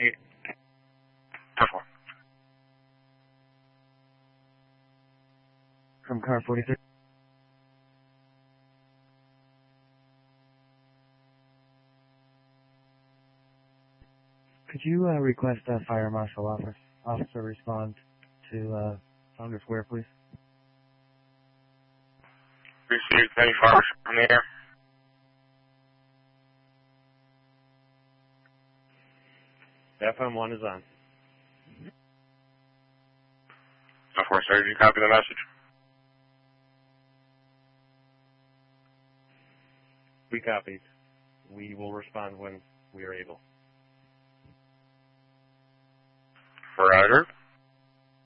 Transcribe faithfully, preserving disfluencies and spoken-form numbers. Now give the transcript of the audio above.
eight. ten four. From car forty-three. Could you uh, request a fire marshal office, officer respond to uh, Founder Square, please? Received any fires from the air. F M one is on. ten four, sir, did you copy the message? We copied. We will respond when we are able. Roger.